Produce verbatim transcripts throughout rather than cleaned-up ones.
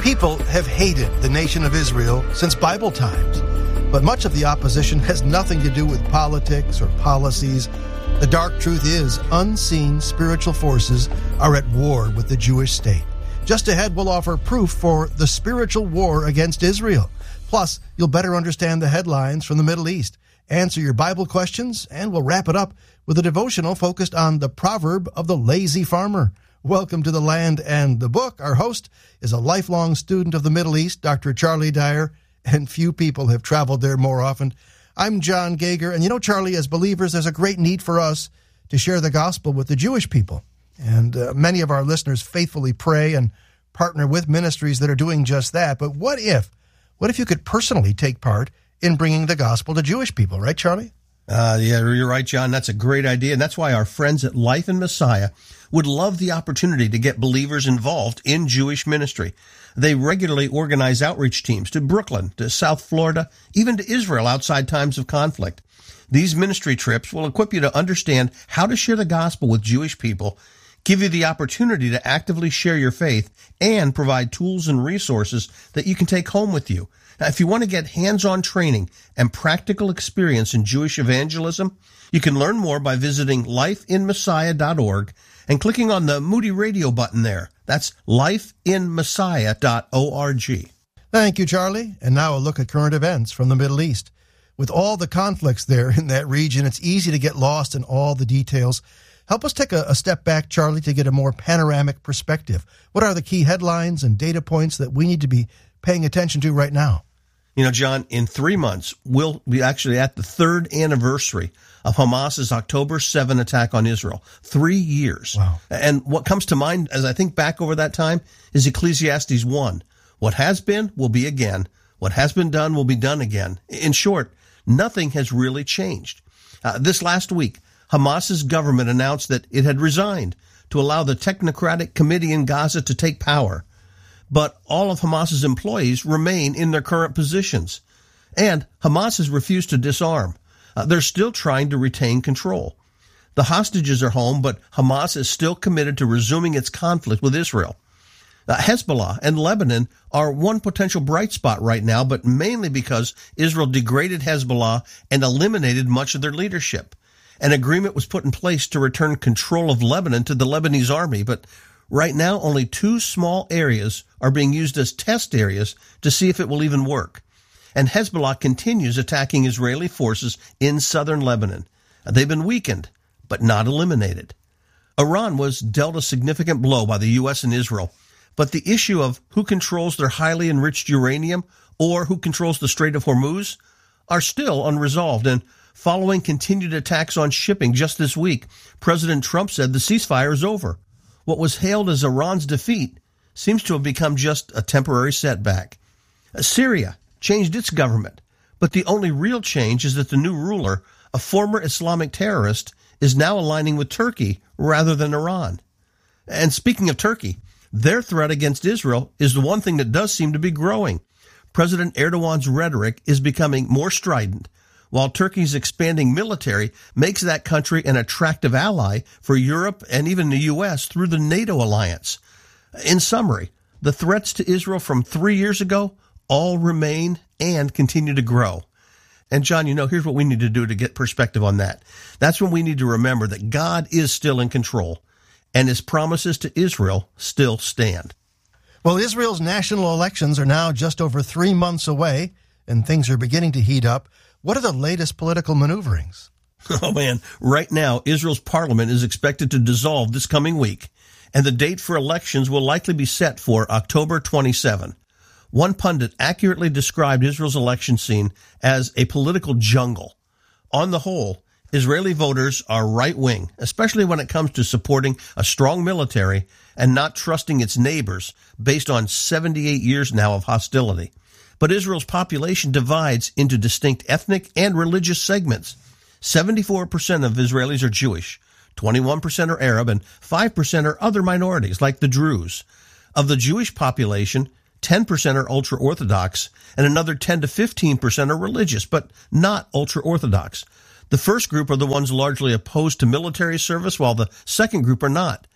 People have hated the nation of Israel since Bible times, but much of the opposition has nothing to do with politics or policies. The dark truth is, unseen spiritual forces are at war with the Jewish state. Just ahead, we'll offer proof for the spiritual war against Israel. Plus, you'll better understand the headlines from the Middle East, answer your Bible questions, and we'll wrap it up with a devotional focused on the proverb of the lazy farmer. Welcome to The Land and the Book. Our host is a lifelong student of the Middle East, Doctor Charlie Dyer, and few people have traveled there more often. I'm John Gager, and you know, Charlie, as believers, there's a great need for us to share the gospel with the Jewish people. And uh, many of our listeners faithfully pray and partner with ministries that are doing just that. But what if, what if you could personally take part in bringing the gospel to Jewish people, right, Charlie? Uh, yeah, you're right, John. That's a great idea. And that's why our friends at Life in Messiah would love the opportunity to get believers involved in Jewish ministry. They regularly organize outreach teams to Brooklyn, to South Florida, even to Israel outside times of conflict. These ministry trips will equip you to understand how to share the gospel with Jewish people, give you the opportunity to actively share your faith, and provide tools and resources that you can take home with you. Now, if you want to get hands-on training and practical experience in Jewish evangelism, you can learn more by visiting life in messiah dot org and clicking on the Moody Radio button there. That's life in messiah dot org. Thank you, Charlie. And now a look at current events from the Middle East. With all the conflicts there in that region, it's easy to get lost in all the details. Help us take a, a step back, Charlie, to get a more panoramic perspective. What are the key headlines and data points that we need to be paying attention to right now? You know, John, in three months, we'll be actually at the third anniversary of Hamas's October seventh attack on Israel. Three years. Wow. And what comes to mind as I think back over that time is Ecclesiastes one. What has been will be again. What has been done will be done again. In short, nothing has really changed. Uh, this last week, Hamas's government announced that it had resigned to allow the technocratic committee in Gaza to take power. But all of Hamas's employees remain in their current positions. And Hamas has refused to disarm. Uh, they're still trying to retain control. The hostages are home, but Hamas is still committed to resuming its conflict with Israel. Uh, Hezbollah and Lebanon are one potential bright spot right now, but mainly because Israel degraded Hezbollah and eliminated much of their leadership. An agreement was put in place to return control of Lebanon to the Lebanese army, but right now, only two small areas are being used as test areas to see if it will even work. And Hezbollah continues attacking Israeli forces in southern Lebanon. They've been weakened, but not eliminated. Iran was dealt a significant blow by the U S and Israel, but the issue of who controls their highly enriched uranium or who controls the Strait of Hormuz are still unresolved. And following continued attacks on shipping just this week, President Trump said the ceasefire is over. What was hailed as Iran's defeat seems to have become just a temporary setback. Syria changed its government, but the only real change is that the new ruler, a former Islamic terrorist, is now aligning with Turkey rather than Iran. And speaking of Turkey, their threat against Israel is the one thing that does seem to be growing. President Erdogan's rhetoric is becoming more strident, while Turkey's expanding military makes that country an attractive ally for Europe and even the U S through the NATO alliance. In summary, the threats to Israel from three years ago all remain and continue to grow. And John, you know, here's what we need to do to get perspective on that. That's when we need to remember that God is still in control and his promises to Israel still stand. Well, Israel's national elections are now just over three months away, and things are beginning to heat up. What are the latest political maneuverings? Oh, man. Right now, Israel's parliament is expected to dissolve this coming week, and the date for elections will likely be set for October twenty-seventh. One pundit accurately described Israel's election scene as a political jungle. On the whole, Israeli voters are right-wing, especially when it comes to supporting a strong military and not trusting its neighbors based on seventy-eight years now of hostility. But Israel's population divides into distinct ethnic and religious segments. seventy-four percent of Israelis are Jewish, twenty-one percent are Arab, and five percent are other minorities like the Druze. Of the Jewish population, ten percent are ultra-Orthodox, and another ten to fifteen percent are religious, but not ultra-Orthodox. The first group are the ones largely opposed to military service, while the second group are not.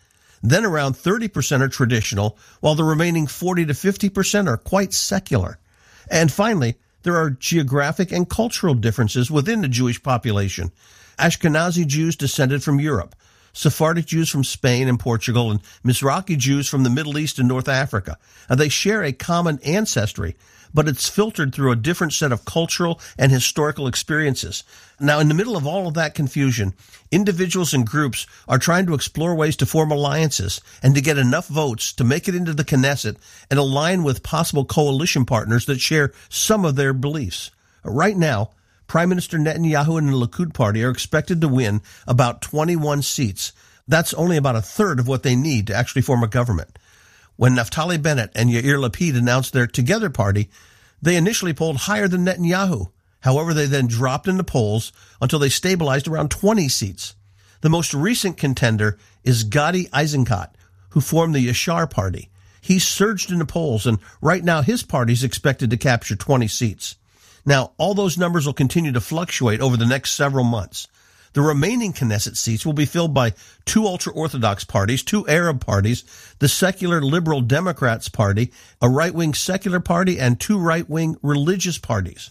Then around thirty percent are traditional, while the remaining forty to fifty percent are quite secular. And finally, there are geographic and cultural differences within the Jewish population. Ashkenazi Jews descended from Europe, Sephardic Jews from Spain and Portugal, and Mizrahi Jews from the Middle East and North Africa. And they share a common ancestry, but it's filtered through a different set of cultural and historical experiences. Now, in the middle of all of that confusion, individuals and groups are trying to explore ways to form alliances and to get enough votes to make it into the Knesset and align with possible coalition partners that share some of their beliefs. Right now, Prime Minister Netanyahu and the Likud party are expected to win about twenty-one seats. That's only about a third of what they need to actually form a government. When Naftali Bennett and Yair Lapid announced their Together party, they initially polled higher than Netanyahu. However, they then dropped in the polls until they stabilized around twenty seats. The most recent contender is Gadi Eisenkot, who formed the Yashar party. He surged in the polls, and right now his party is expected to capture twenty seats. Now, all those numbers will continue to fluctuate over the next several months. The remaining Knesset seats will be filled by two ultra-Orthodox parties, two Arab parties, the secular Liberal Democrats party, a right-wing secular party, and two right-wing religious parties.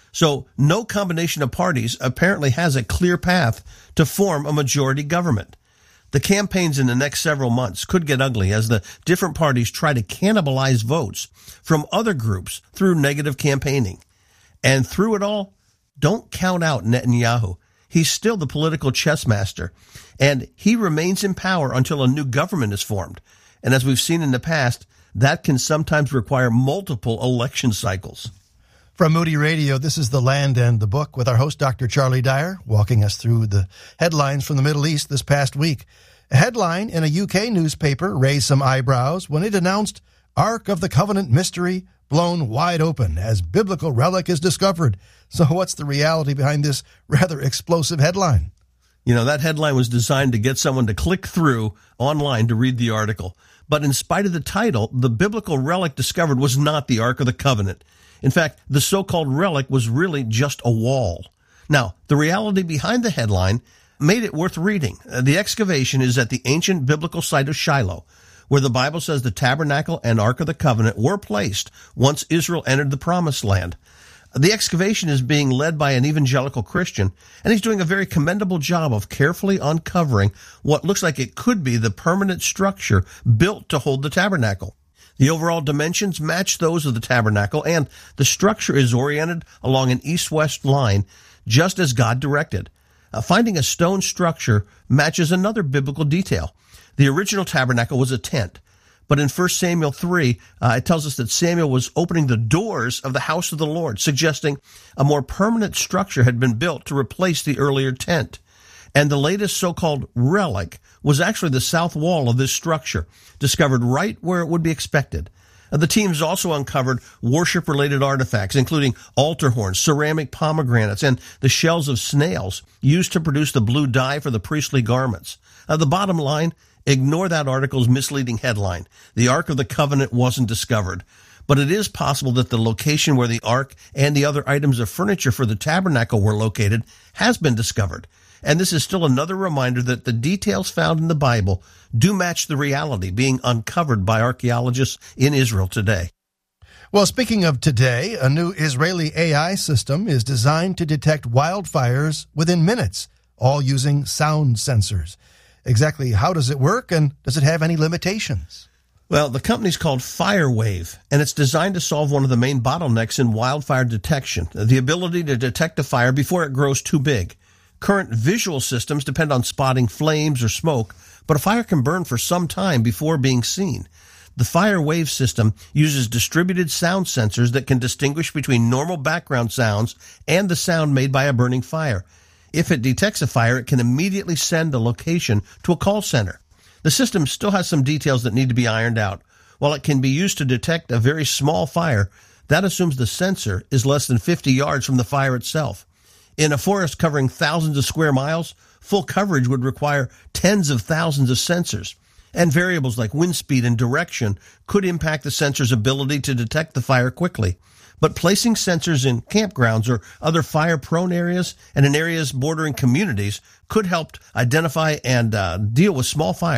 So no combination of parties apparently has a clear path to form a majority government. The campaigns in the next several months could get ugly as the different parties try to cannibalize votes from other groups through negative campaigning. And through it all, don't count out Netanyahu. He's still the political chess master, and he remains in power until a new government is formed. And as we've seen in the past, that can sometimes require multiple election cycles. From Moody Radio, this is The Land and the Book with our host, Doctor Charlie Dyer, walking us through the headlines from the Middle East this past week. A headline in a U K newspaper raised some eyebrows when it announced Ark of the Covenant mystery blown wide open as biblical relic is discovered. So what's the reality behind this rather explosive headline? You know, that headline was designed to get someone to click through online to read the article. But in spite of the title, the biblical relic discovered was not the Ark of the Covenant. In fact, the so-called relic was really just a wall. Now, the reality behind the headline made it worth reading. The excavation is at the ancient biblical site of Shiloh, where the Bible says the tabernacle and Ark of the Covenant were placed once Israel entered the Promised Land. The excavation is being led by an evangelical Christian, and he's doing a very commendable job of carefully uncovering what looks like it could be the permanent structure built to hold the tabernacle. The overall dimensions match those of the tabernacle, and the structure is oriented along an east-west line, just as God directed. Uh, finding a stone structure matches another biblical detail. The original tabernacle was a tent, but in First Samuel three, uh, it tells us that Samuel was opening the doors of the house of the Lord, suggesting a more permanent structure had been built to replace the earlier tent. And the latest so-called relic was actually the south wall of this structure, discovered right where it would be expected. Uh, the teams also uncovered worship-related artifacts, including altar horns, ceramic pomegranates, and the shells of snails used to produce the blue dye for the priestly garments. Uh, the bottom line, ignore that article's misleading headline. The Ark of the Covenant wasn't discovered. But it is possible that the location where the Ark and the other items of furniture for the tabernacle were located has been discovered. And this is still another reminder that the details found in the Bible do match the reality being uncovered by archaeologists in Israel today. Well, speaking of today, a new Israeli A I system is designed to detect wildfires within minutes, all using sound sensors. Exactly how does it work, and does it have any limitations? Well, the company's called FireWave, and it's designed to solve one of the main bottlenecks in wildfire detection, the ability to detect a fire before it grows too big. Current visual systems depend on spotting flames or smoke, but a fire can burn for some time before being seen. The FireWave system uses distributed sound sensors that can distinguish between normal background sounds and the sound made by a burning fire. If it detects a fire, it can immediately send the location to a call center. The system still has some details that need to be ironed out. While it can be used to detect a very small fire, that assumes the sensor is less than fifty yards from the fire itself. In a forest covering thousands of square miles, full coverage would require tens of thousands of sensors, and variables like wind speed and direction could impact the sensor's ability to detect the fire quickly. But placing sensors in campgrounds or other fire-prone areas and in areas bordering communities could help identify and uh, deal with small fires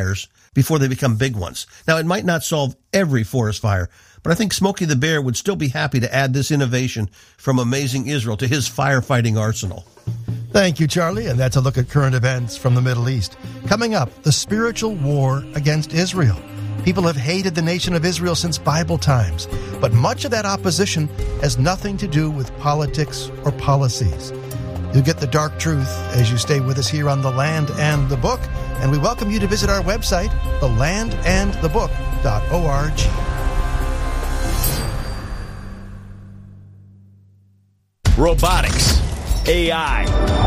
before they become big ones. Now, it might not solve every forest fire, but I think Smokey the Bear would still be happy to add this innovation from Amazing Israel to his firefighting arsenal. Thank you, Charlie, and that's a look at current events from the Middle East. Coming up, the spiritual war against Israel. People have hated the nation of Israel since Bible times, but much of that opposition has nothing to do with politics or policies. You'll get the dark truth as you stay with us here on The Land and the Book, and we welcome you to visit our website, the land and the book dot org. Robotics, A I,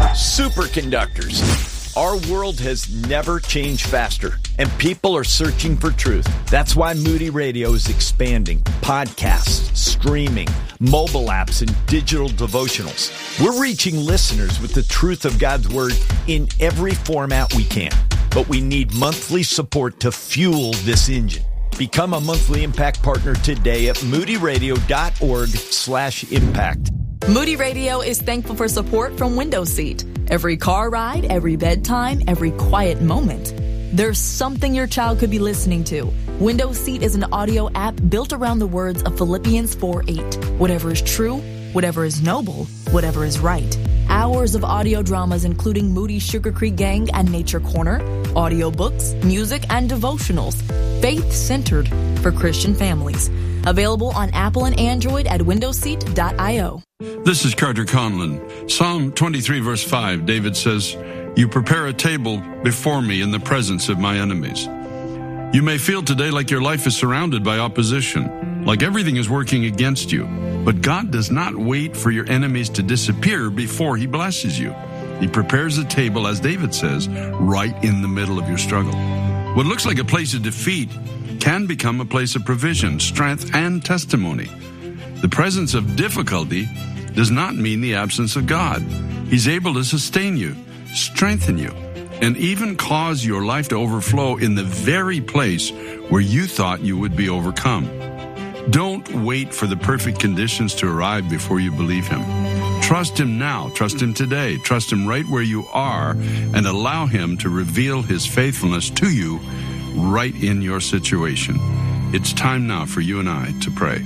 superconductors. Our world has never changed faster, and people are searching for truth. That's why Moody Radio is expanding podcasts, streaming, mobile apps, and digital devotionals. We're reaching listeners with the truth of God's Word in every format we can. But we need monthly support to fuel this engine. Become a monthly impact partner today at moodyradio.org slash impact. Moody Radio is thankful for support from Window Seat. Every car ride, every bedtime, every quiet moment. There's something your child could be listening to. Window Seat is an audio app built around the words of Philippians four eight. Whatever is true, whatever is noble, whatever is right. Hours of audio dramas including Moody Sugar Creek Gang and Nature Corner, audiobooks, music, and devotionals. Faith-centered for Christian families. Available on Apple and Android at window seat dot io. This is Carter Conlon. Psalm twenty-three, verse five, David says, "You prepare a table before me in the presence of my enemies." You may feel today like your life is surrounded by opposition, like everything is working against you. But God does not wait for your enemies to disappear before he blesses you. He prepares a table, as David says, right in the middle of your struggle. What looks like a place of defeat can become a place of provision, strength, and testimony. The presence of difficulty does not mean the absence of God. He's able to sustain you, strengthen you, and even cause your life to overflow in the very place where you thought you would be overcome. Don't wait for the perfect conditions to arrive before you believe him. Trust him now. Trust him today. Trust him right where you are, and allow him to reveal his faithfulness to you right in your situation. It's time now for you and I to pray.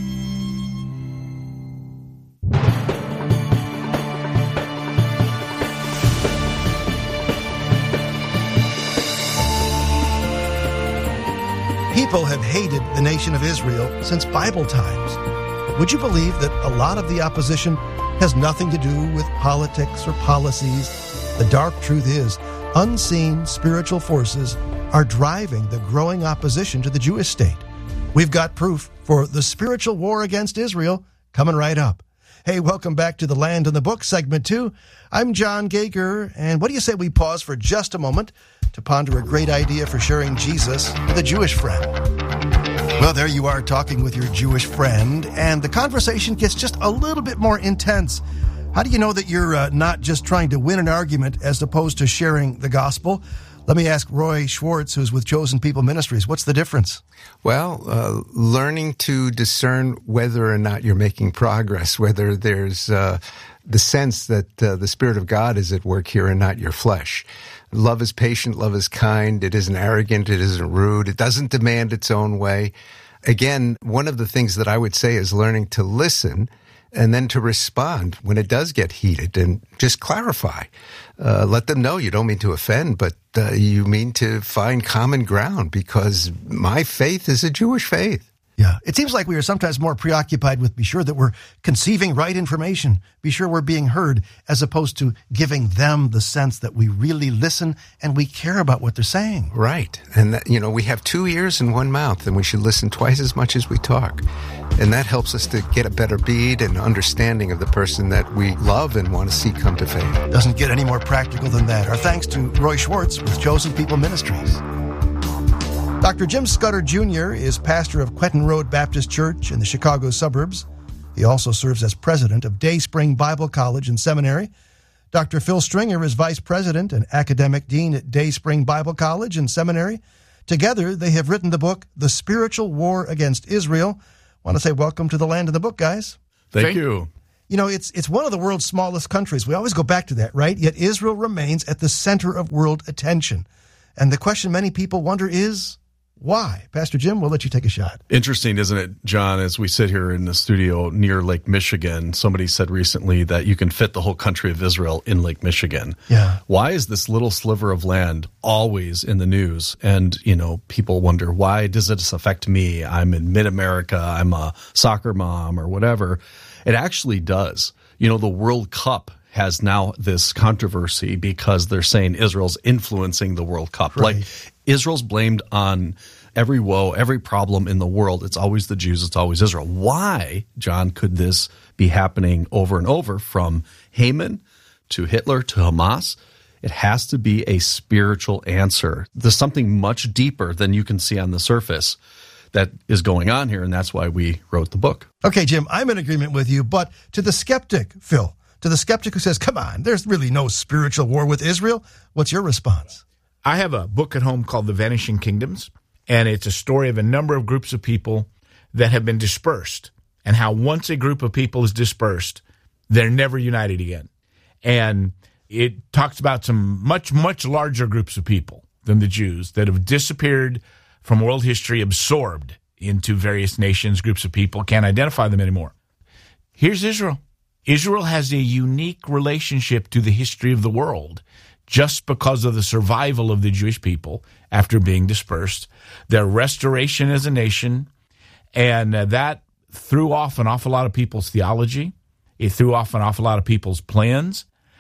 People have hated the nation of Israel since Bible times. Would you believe that a lot of the opposition has nothing to do with politics or policies? The dark truth is, unseen spiritual forces are driving the growing opposition to the Jewish state. We've got proof for the spiritual war against Israel coming right up. Hey, welcome back to The Land and the Book, segment two. I'm John Gager, and what do you say we pause for just a moment to ponder a great idea for sharing Jesus with a Jewish friend? Well, there you are talking with your Jewish friend, and the conversation gets just a little bit more intense. How do you know that you're uh, not just trying to win an argument as opposed to sharing the gospel? Let me ask Roy Schwartz, who's with Chosen People Ministries. What's the difference? Well, uh, learning to discern whether or not you're making progress, whether there's uh, the sense that uh, the Spirit of God is at work here and not your flesh. Love is patient, love is kind, it isn't arrogant, it isn't rude, it doesn't demand its own way. Again, one of the things that I would say is learning to listen and then to respond when it does get heated and just clarify. Uh, let them know you don't mean to offend, but uh, you mean to find common ground because my faith is a Jewish faith. Yeah, it seems like we are sometimes more preoccupied with be sure that we're conceiving right information, be sure we're being heard, as opposed to giving them the sense that we really listen and we care about what they're saying. Right. And, that, you know, we have two ears and one mouth, and we should listen twice as much as we talk. And that helps us to get a better bead and understanding of the person that we love and want to see come to faith. Doesn't get any more practical than that. Our thanks to Roy Schwartz with Chosen People Ministries. Doctor Jim Scudder Junior is pastor of Quentin Road Baptist Church in the Chicago suburbs. He also serves as president of Day Spring Bible College and Seminary. Doctor Phil Stringer is vice president and academic dean at Day Spring Bible College and Seminary. Together, they have written the book, The Spiritual War Against Israel. I want to say welcome to The Land and the Book, guys. Thank, Thank you. You know, it's it's one of the world's smallest countries. We always go back to that, right? Yet Israel remains at the center of world attention. And the question many people wonder is, Why? Pastor Jim, we'll let you take a shot. Interesting, isn't it, John, as we sit here in the studio near Lake Michigan, somebody said recently that you can fit the whole country of Israel in Lake Michigan. Yeah. Why is this little sliver of land always in the news? And, you know, people wonder, why does this affect me? I'm in mid-America, I'm a soccer mom or whatever. It actually does. You know, the World Cup has now this controversy because they're saying Israel's influencing the World Cup. Right. Like, Israel's blamed on every woe, every problem in the world. It's always the Jews. It's always Israel. Why, John, could this be happening over and over from Haman to Hitler to Hamas? It has to be a spiritual answer. There's something much deeper than you can see on the surface that is going on here, and that's why we wrote the book. Okay, Jim, I'm in agreement with you, but to the skeptic, Phil, to the skeptic who says, come on, there's really no spiritual war with Israel, what's your response? I have a book at home called The Vanishing Kingdoms, and it's a story of a number of groups of people that have been dispersed, and how once a group of people is dispersed, they're never united again. And it talks about some much, much larger groups of people than the Jews that have disappeared from world history, absorbed into various nations, groups of people, can't identify them anymore. Here's Israel. Israel has a unique relationship to the history of the world just because of the survival of the Jewish people after being dispersed, their restoration as a nation, and uh, that threw off an awful lot of people's theology. It threw off an awful lot of people's plans,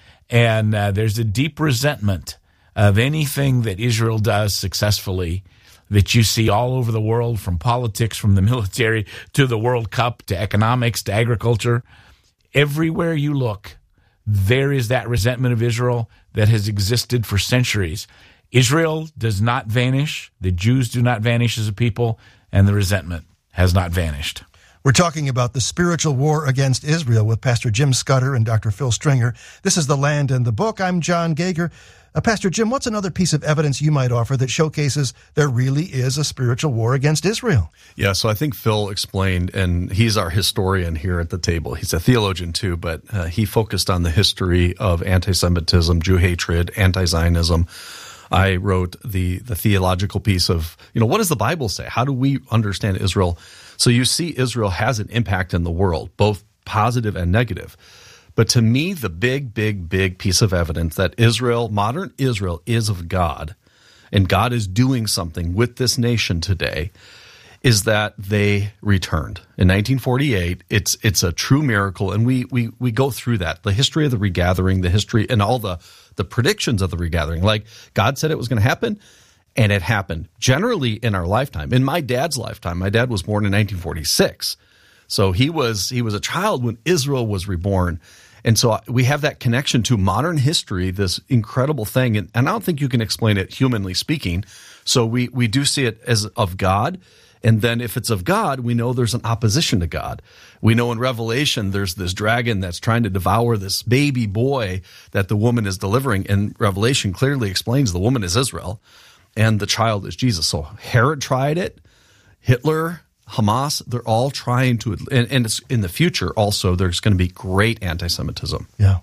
and uh, there's a deep resentment of anything that Israel does successfully that you see all over the world, from politics, from the military, to the World Cup, to economics, to agriculture. Everywhere you look, there is that resentment of Israel that has existed for centuries. Israel does not vanish. The Jews do not vanish as a people, and the resentment has not vanished. We're talking about the spiritual war against Israel with Pastor Jim Scudder and Doctor Phil Stringer. This is The Land and the Book. I'm John Gager. Uh, Pastor Jim, what's another piece of evidence you might offer that showcases there really is a spiritual war against Israel? Yeah, so I think Phil explained, and he's our historian here at the table. He's a theologian too, but uh, he focused on the history of anti-Semitism, Jew hatred, anti-Zionism. I wrote the the theological piece of, you know, what does the Bible say? How do we understand Israel? So you see Israel has an impact in the world, both positive and negative. But to me, the big, big, big piece of evidence that Israel, modern Israel, is of God, and God is doing something with this nation today, is that they returned. In nineteen forty-eight, it's it's a true miracle, and we we we go through that. The history of the regathering, the history, and all the, the predictions of the regathering. Like, God said it was going to happen, and it happened. Generally in our lifetime. In my dad's lifetime, my dad was born in nineteen forty-six. So he was he was a child when Israel was reborn. And so we have that connection to modern history, this incredible thing. And, and I don't think you can explain it humanly speaking. So we, we do see it as of God. And then if it's of God, we know there's an opposition to God. We know in Revelation there's this dragon that's trying to devour this baby boy that the woman is delivering. And Revelation clearly explains the woman is Israel and the child is Jesus. So Herod tried it, Hitler, Hamas, they're all trying to, and, and it's in the future also, there's going to be great anti-Semitism. Yeah.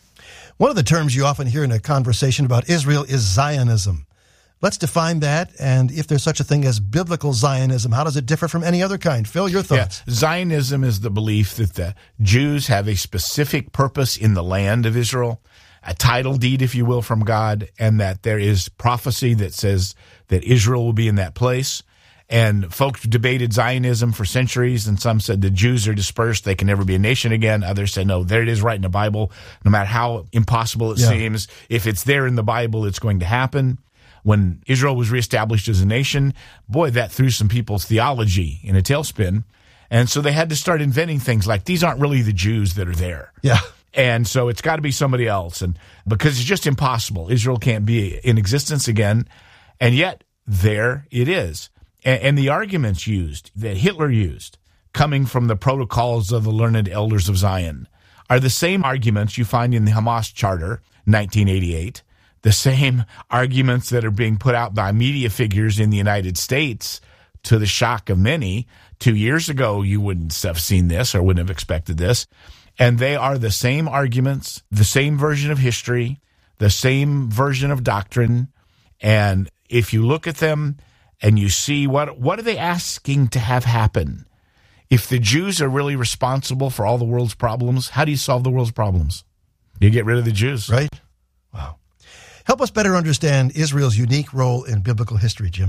One of the terms you often hear in a conversation about Israel is Zionism. Let's define that, and if there's such a thing as biblical Zionism, how does it differ from any other kind? Phil, your thoughts? Yeah. Zionism is the belief that the Jews have a specific purpose in the land of Israel, a title deed, if you will, from God, and that there is prophecy that says that Israel will be in that place. And folks debated Zionism for centuries, and some said the Jews are dispersed, they can never be a nation again. Others said, no, there it is right in the Bible. No matter how impossible it yeah. seems, if it's there in the Bible, it's going to happen. When Israel was reestablished as a nation, boy, that threw some people's theology in a tailspin. And so they had to start inventing things like, these aren't really the Jews that are there. Yeah. And so it's got to be somebody else. And because it's just impossible. Israel can't be in existence again. And yet, there it is. And the arguments used, that Hitler used, coming from the protocols of the learned elders of Zion, are the same arguments you find in the Hamas Charter, nineteen eighty-eight, the same arguments that are being put out by media figures in the United States, to the shock of many. Two years ago, you wouldn't have seen this or wouldn't have expected this. And they are the same arguments, the same version of history, the same version of doctrine. And if you look at them, and you see what what are they asking to have happen? If the Jews are really responsible for all the world's problems, how do you solve the world's problems? You get rid of the Jews. Right? Wow. Help us better understand Israel's unique role in biblical history, Jim.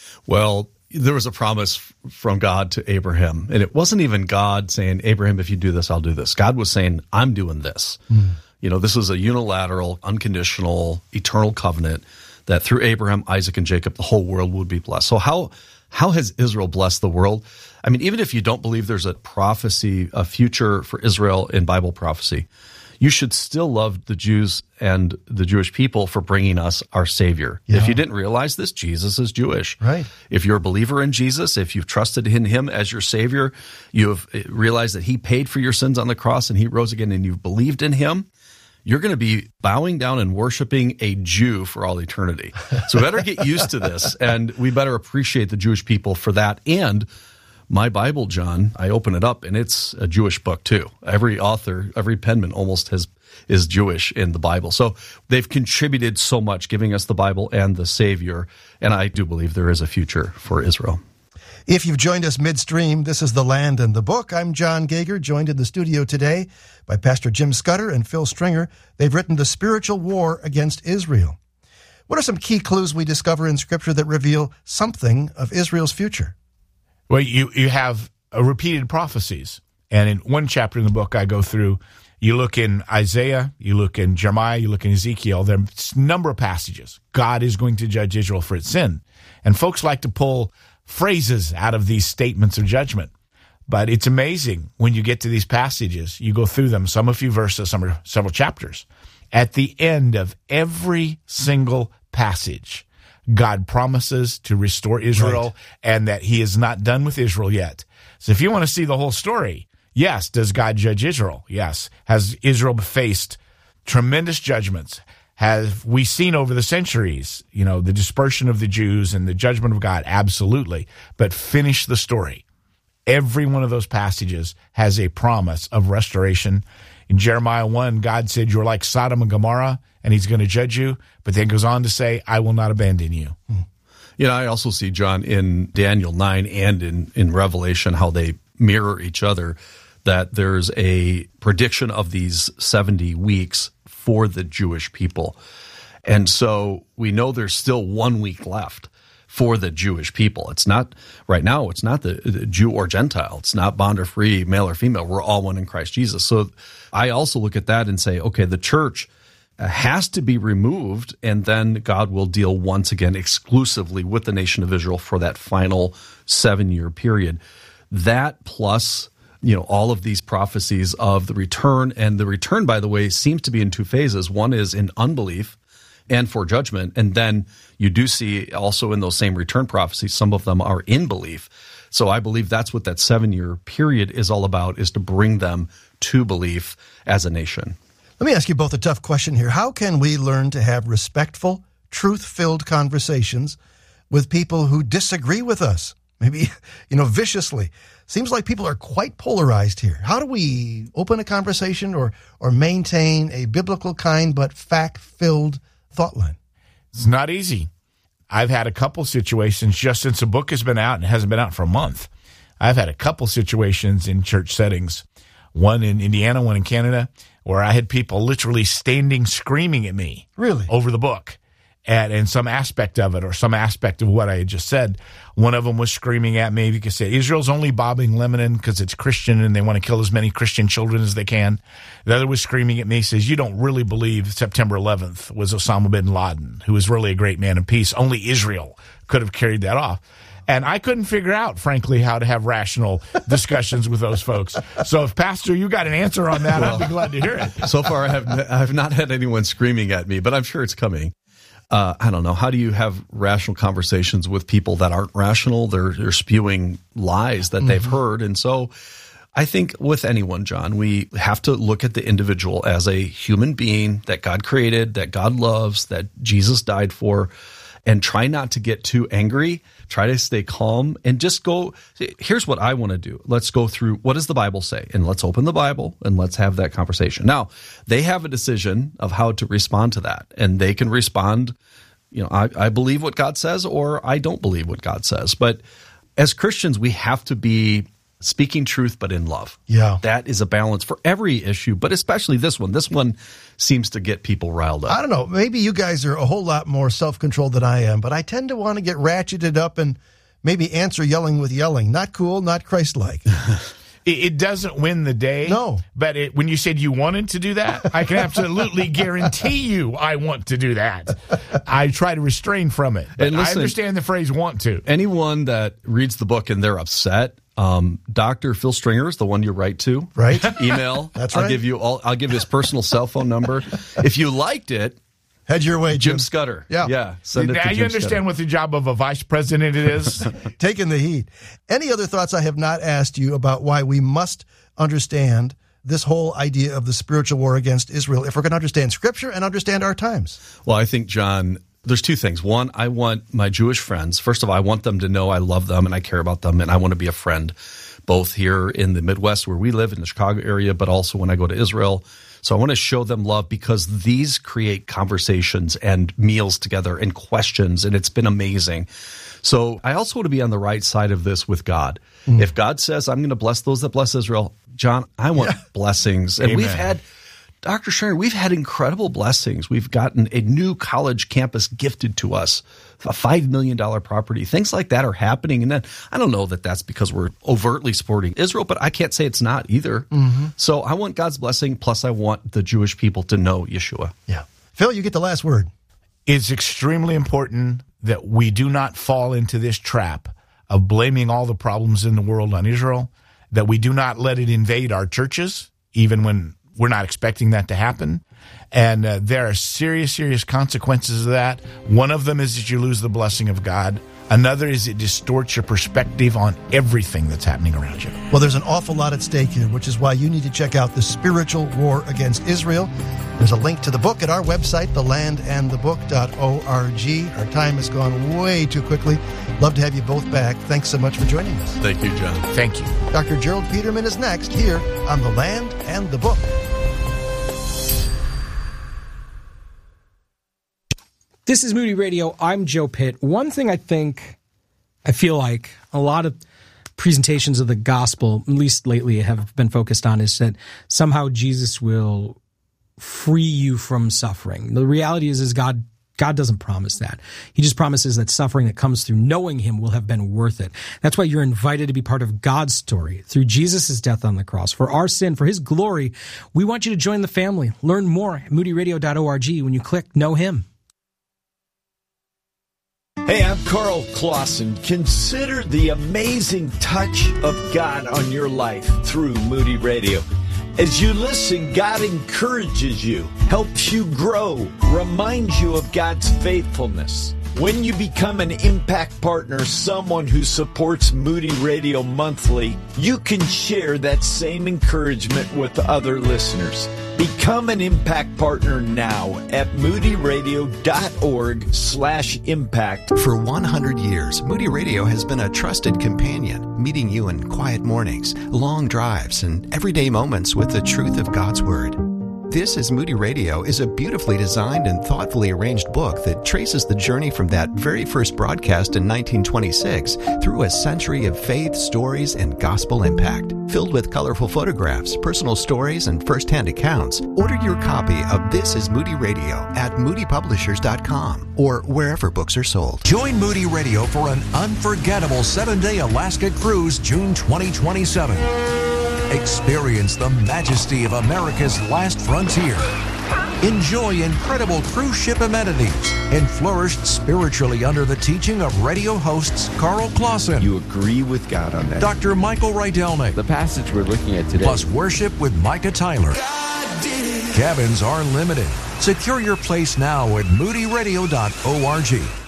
Well, there was a promise from God to Abraham, and it wasn't even God saying, Abraham, if you do this, I'll do this. God was saying, I'm doing this. Mm. You know, this was a unilateral, unconditional, eternal covenant that through Abraham, Isaac, and Jacob, the whole world would be blessed. So how how has Israel blessed the world? I mean, even if you don't believe there's a prophecy, a future for Israel in Bible prophecy, you should still love the Jews and the Jewish people for bringing us our Savior. Yeah. If you didn't realize this, Jesus is Jewish. Right. If you're a believer in Jesus, if you've trusted in him as your Savior, you have realized that he paid for your sins on the cross and he rose again, and you've believed in him, you're going to be bowing down and worshiping a Jew for all eternity. So we better get used to this, and we better appreciate the Jewish people for that. And my Bible, John, I open it up, and it's a Jewish book too. Every author, every penman almost has is Jewish in the Bible. So they've contributed so much, giving us the Bible and the Savior, and I do believe there is a future for Israel. If you've joined us midstream, this is The Land and the Book. I'm John Gager, joined in the studio today by Pastor Jim Scudder and Phil Stringer. They've written The Spiritual War Against Israel. What are some key clues we discover in Scripture that reveal something of Israel's future? Well, you, you have uh, repeated prophecies. And in one chapter in the book I go through, you look in Isaiah, you look in Jeremiah, you look in Ezekiel, there's a number of passages. God is going to judge Israel for its sin. And folks like to pull phrases out of these statements of judgment. But it's amazing when you get to these passages, you go through them, some a few verses, some are several chapters. At the end of every single passage, God promises to restore Israel, right, and that he is not done with Israel yet. So if you want to see the whole story, yes, does God judge Israel? Yes. Has Israel faced tremendous judgments? Have we seen over the centuries, you know, the dispersion of the Jews and the judgment of God? Absolutely. But finish the story. Every one of those passages has a promise of restoration. In Jeremiah one, God said, you're like Sodom and Gomorrah, and he's going to judge you. But then goes on to say, I will not abandon you. Hmm. You know, I also see, John, in Daniel nine and in, in Revelation, how they mirror each other, that there's a prediction of these seventy weeks for the Jewish people. And so we know there's still one week left for the Jewish people. It's not, right now, it's not the, the Jew or Gentile. It's not bond or free, male or female. We're all one in Christ Jesus. So I also look at that and say, okay, the church has to be removed, and then God will deal once again exclusively with the nation of Israel for that final seven-year period. That plus, you know, all of these prophecies of the return, and the return, by the way, seems to be in two phases. One is in unbelief and for judgment, and then you do see also in those same return prophecies, some of them are in belief. So I believe that's what that seven-year period is all about, is to bring them to belief as a nation. Let me ask you both a tough question here. How can we learn to have respectful, truth-filled conversations with people who disagree with us? Maybe, you know, viciously. Seems like people are quite polarized here. How do we open a conversation or or maintain a biblical kind but fact-filled thought line? It's not easy. I've had a couple situations just since the book has been out, and it hasn't been out for a month. I've had a couple situations in church settings, one in Indiana, one in Canada, where I had people literally standing screaming at me really over the book and, and some aspect of it or some aspect of what I had just said. One of them was screaming at me because say Israel's only bombing Lebanon because it's Christian and they want to kill as many Christian children as they can. The other was screaming at me, says, you don't really believe September eleventh was Osama bin Laden, who was really a great man of peace. Only Israel could have carried that off. And I couldn't figure out, frankly, how to have rational discussions with those folks. So if, Pastor, you got an answer on that, well, I'd be glad to hear it. So far, I have I have not had anyone screaming at me, but I'm sure it's coming. Uh, I don't know. How do you have rational conversations with people that aren't rational? They're, they're spewing lies that mm-hmm. they've heard. And so I think with anyone, John, we have to look at the individual as a human being that God created, that God loves, that Jesus died for, and try not to get too angry. Try to stay calm and just go, here's what I want to do. Let's go through, what does the Bible say? And let's open the Bible and let's have that conversation. Now, they have a decision of how to respond to that, and they can respond You know, I, I believe what God says or I don't believe what God says. But as Christians, we have to be speaking truth, but in love. Yeah. That is a balance for every issue, but especially this one. This one seems to get people riled up. I don't know. Maybe you guys are a whole lot more self-controlled than I am, but I tend to want to get ratcheted up and maybe answer yelling with yelling. Not cool, not Christ-like. It doesn't win the day. No. But it, when you said you wanted to do that, I can absolutely guarantee you I want to do that. I try to refrain from it. But And listen, I understand the phrase want to. Anyone that reads the book and they're upset, um, Doctor Phil Stringer is the one you write to. Right. Email. That's I'll right. give you all, I'll give you his personal cell phone number. If you liked it, Head your way, Jim Jim. Scudder. Yeah. Yeah. Send it Now to you Jim understand Scudder. what the job of a vice president it is. Taking the heat. Any other thoughts I have not asked you about why we must understand this whole idea of the spiritual war against Israel if we're going to understand Scripture and understand our times? Well, I think, John, there's two things. One, I want my Jewish friends, first of all, I want them to know I love them and I care about them and I want to be a friend, both here in the Midwest where we live in the Chicago area, but also when I go to Israel. So I want to show them love because these create conversations and meals together and questions, and it's been amazing. So I also want to be on the right side of this with God. Mm. If God says, I'm going to bless those that bless Israel, John, I want yeah. blessings. And Amen. we've had, Doctor Schreiner, we've had incredible blessings. We've gotten a new college campus gifted to us, a five million dollars property. Things like that are happening. And then I don't know that that's because we're overtly supporting Israel, but I can't say it's not either. Mm-hmm. So I want God's blessing, plus I want the Jewish people to know Yeshua. Yeah. Phil, you get the last word. It's extremely important that we do not fall into this trap of blaming all the problems in the world on Israel, that we do not let it invade our churches, even when we're not expecting that to happen. And uh, there are serious, serious consequences of that. One of them is that you lose the blessing of God. Another is it distorts your perspective on everything that's happening around you. Well, there's an awful lot at stake here, which is why you need to check out The Spiritual War Against Israel. There's a link to the book at our website, the land and the book dot org. Our time has gone way too quickly. Love to have you both back. Thanks so much for joining us. Thank you, John. Thank you. Doctor Gerald Peterman is next here on The Land and the Book. This is Moody Radio. I'm Joe Pitt. One thing I think, I feel like a lot of presentations of the gospel, at least lately, have been focused on is that somehow Jesus will free you from suffering. The reality is, is God God doesn't promise that. He just promises that suffering that comes through knowing him will have been worth it. That's why you're invited to be part of God's story through Jesus' death on the cross. For our sin, for his glory, we want you to join the family. Learn more at moody radio dot org when you click Know Him. Hey, I'm Carl Clausen. Consider the amazing touch of God on your life through Moody Radio. As you listen, God encourages you, helps you grow, reminds you of God's faithfulness. When you become an impact partner, someone who supports Moody Radio monthly, you can share that same encouragement with other listeners. Become an impact partner now at moody radio dot org slash impact. For one hundred years, Moody Radio has been a trusted companion, meeting you in quiet mornings, long drives, and everyday moments with the truth of God's Word. This is Moody Radio is a beautifully designed and thoughtfully arranged book that traces the journey from that very first broadcast in nineteen twenty-six through a century of faith, stories, and gospel impact. Filled with colorful photographs, personal stories, and first-hand accounts, order your copy of This is Moody Radio at moody publishers dot com or wherever books are sold. Join Moody Radio for an unforgettable seven-day Alaska cruise June twenty twenty-seven. Experience the majesty of America's last frontier. Enjoy incredible cruise ship amenities and flourish spiritually under the teaching of radio hosts Carl Clausen. You agree with God on that. Doctor Michael Rydelnik. The passage we're looking at today. Plus worship with Micah Tyler. Cabins are limited. Secure your place now at moody radio dot org.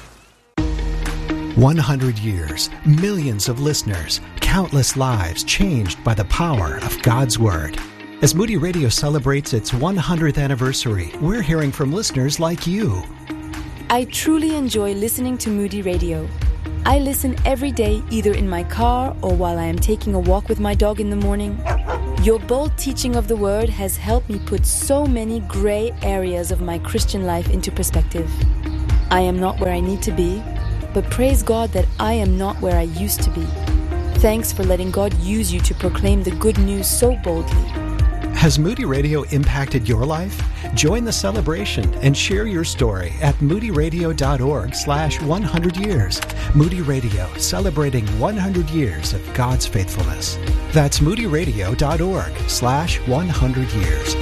one hundred years, millions of listeners, countless lives changed by the power of God's Word. As Moody Radio celebrates its one hundredth anniversary, we're hearing from listeners like you. I truly enjoy listening to Moody Radio. I listen every day, either in my car or while I am taking a walk with my dog in the morning. Your bold teaching of the Word has helped me put so many gray areas of my Christian life into perspective. I am not where I need to be, but praise God that I am not where I used to be. Thanks for letting God use you to proclaim the good news so boldly. Has Moody Radio impacted your life? Join the celebration and share your story at moodyradio.org slash 100 years. Moody Radio, celebrating one hundred years of God's faithfulness. That's moodyradio.org slash 100 years.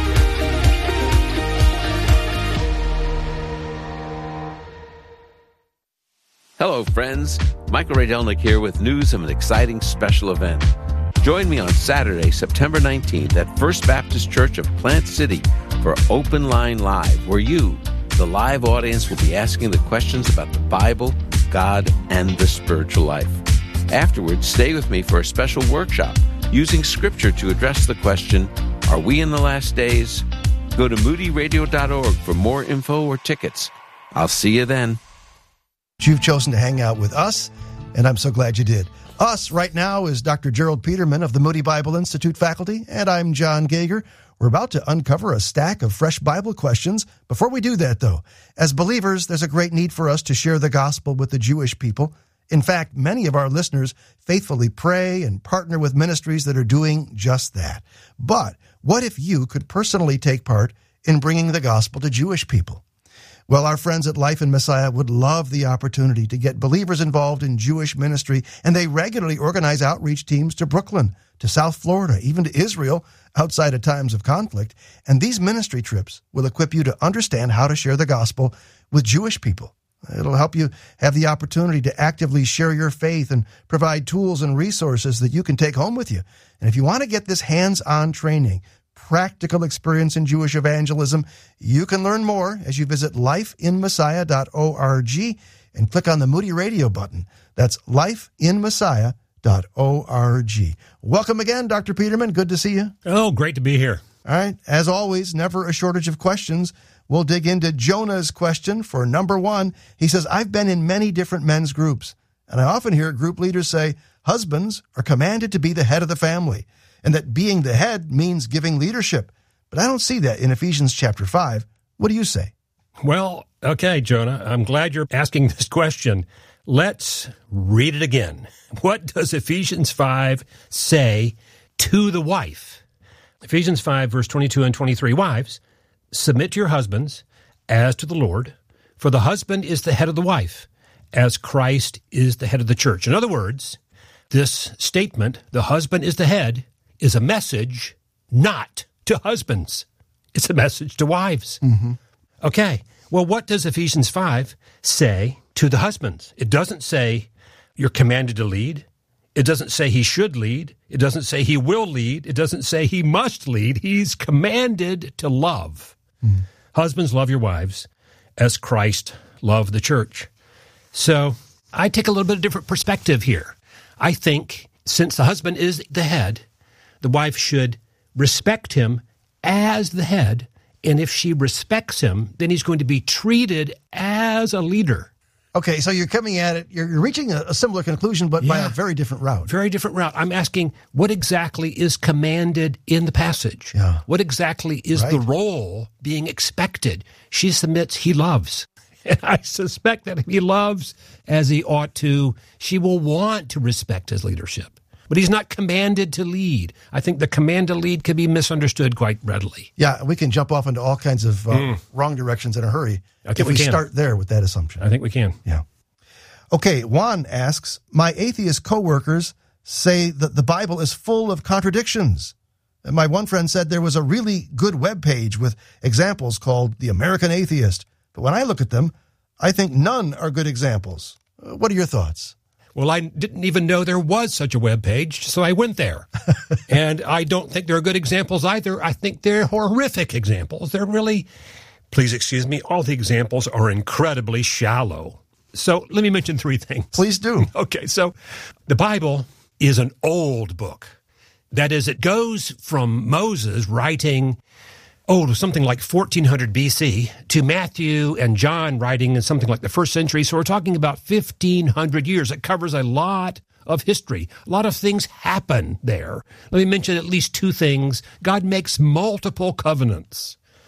Hello, friends. Michael Ray Delnick here with news of an exciting special event. Join me on Saturday, September nineteenth at First Baptist Church of Plant City for Open Line Live, where you, the live audience, will be asking the questions about the Bible, God, and the spiritual life. Afterwards, stay with me for a special workshop using Scripture to address the question, are we in the last days? Go to moody radio dot org for more info or tickets. I'll see you then. You've chosen to hang out with us, and I'm so glad you did. Us right now is Doctor Gerald Peterman of the Moody Bible Institute faculty, and I'm John Gager. We're about to uncover a stack of fresh Bible questions. Before we do that, though, as believers, there's a great need for us to share the gospel with the Jewish people. In fact, many of our listeners faithfully pray and partner with ministries that are doing just that. But what if you could personally take part in bringing the gospel to Jewish people? Well, our friends at Life in Messiah would love the opportunity to get believers involved in Jewish ministry, and they regularly organize outreach teams to Brooklyn, to South Florida, even to Israel, outside of times of conflict. And these ministry trips will equip you to understand how to share the gospel with Jewish people. It'll help you have the opportunity to actively share your faith and provide tools and resources that you can take home with you. And if you want to get this hands-on training, practical experience in Jewish evangelism, you can learn more as you visit life in messiah dot org and click on the Moody Radio button. That's life in messiah dot org. Welcome again, Doctor Peterman. Good to see you. Oh, great to be here. All right. As always, never a shortage of questions. We'll dig into Jonah's question for number one. He says, I've been in many different men's groups, and I often hear group leaders say husbands are commanded to be the head of the family, and that being the head means giving leadership. But I don't see that in Ephesians chapter five. What do you say? Well, okay, Jonah, I'm glad you're asking this question. Let's read it again. What does Ephesians five say to the wife? Ephesians five, verse twenty-two and twenty-three, wives, submit to your husbands as to the Lord, for the husband is the head of the wife, as Christ is the head of the church. In other words, this statement, the husband is the head, is a message not to husbands. It's a message to wives. Mm-hmm. Okay, well, what does Ephesians five say to the husbands? It doesn't say you're commanded to lead. It doesn't say he should lead. It doesn't say he will lead. It doesn't say he must lead. He's commanded to love. Mm-hmm. Husbands, love your wives as Christ loved the church. So I take a little bit of different perspective here. I think since the husband is the head, the wife should respect him as the head, and if she respects him, then he's going to be treated as a leader. Okay, so you're coming at it, you're, you're reaching a, a similar conclusion, but Yeah. by a very different route. Very different route. I'm asking, what exactly is commanded in the passage? Yeah. What exactly is Right. the role being expected? She submits, he loves. And I suspect that if he loves as he ought to, she will want to respect his leadership. But he's not commanded to lead. I think the command to lead can be misunderstood quite readily. Yeah, we can jump off into all kinds of uh, Mm. wrong directions in a hurry I think if we, we can. start there with that assumption. I think we can. Yeah. Okay, Juan asks, my atheist coworkers say that the Bible is full of contradictions. And my one friend said there was a really good web page with examples called The American Atheist. But when I look at them, I think none are good examples. Uh, what are your thoughts? Well, I didn't even know there was such a web page, so I went there. And I don't think they're good examples either. I think they're horrific examples. They're really, please excuse me, all the examples are incredibly shallow. So let me mention three things. Please do. Okay, so the Bible is an old book. That is, it goes from Moses writing, oh, something like fourteen hundred B C to Matthew and John writing in something like the first century. So we're talking about fifteen hundred years. It covers a lot of history. A lot of things happen there. Let me mention at least two things. God makes multiple covenants.